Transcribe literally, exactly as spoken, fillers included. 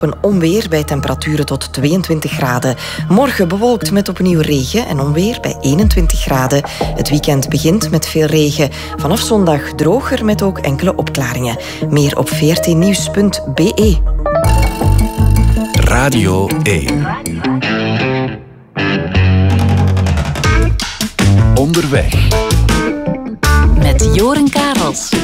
Een onweer bij temperaturen tot tweeëntwintig graden. Morgen bewolkt met opnieuw regen en onweer bij eenentwintig graden. Het weekend begint met veel regen. Vanaf zondag droger met ook enkele opklaringen. Meer op v r t nieuws punt b e. Radio één. Onderweg. Met Joren Karels.